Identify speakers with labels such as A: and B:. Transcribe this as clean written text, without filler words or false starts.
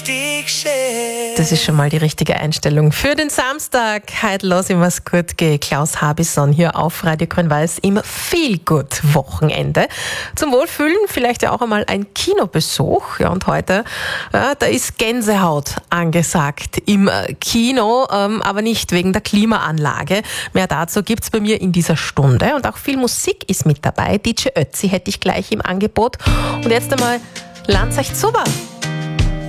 A: Das ist schon mal die richtige Einstellung für den Samstag. Heute lass ich mir's gut gehen. Klaus Habisson hier auf Radio Grün-Weiß im Feel-Good-Wochenende. Zum Wohlfühlen vielleicht ja auch einmal ein Kinobesuch. Ja, und heute, da ist Gänsehaut angesagt im Kino, aber nicht wegen der Klimaanlage. Mehr dazu gibt's bei mir in dieser Stunde. Und auch viel Musik ist mit dabei. DJ Ötzi hätte ich gleich im Angebot. Und jetzt einmal Lanz euch Zuber.